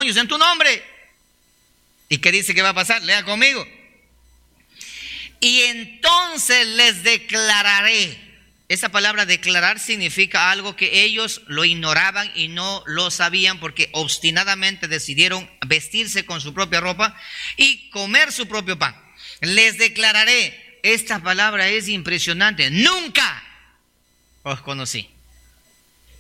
demonios en tu nombre. ¿Y qué dice que va a pasar? Lea conmigo. Y entonces les declararé. Esa palabra declarar significa algo que ellos lo ignoraban y no lo sabían porque obstinadamente decidieron vestirse con su propia ropa y comer su propio pan. Les declararé. Esta palabra es impresionante. Nunca os conocí.